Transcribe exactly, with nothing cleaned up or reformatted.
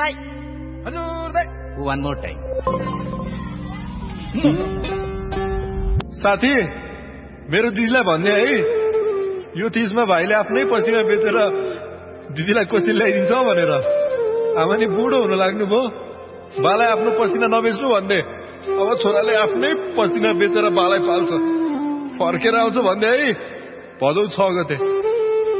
दाइ हजुर दाइ वान मोर टाइम साथी मेरो दिदीलाई भन्ने है यो तीजमा भाइले आफ्नै पसिना बेचेर दिदीलाई कोसी ल्याइदिन्छ भनेर आमा नि बुढो हुन लाग्नु भयो बालाई आफ्नो पसिना नबेच्नु भन्दै अब छोराले आफ्नै पसिना बेचेर बालाई पाल्छ फर्केर आउँछ भन्दै है भदौ छ गते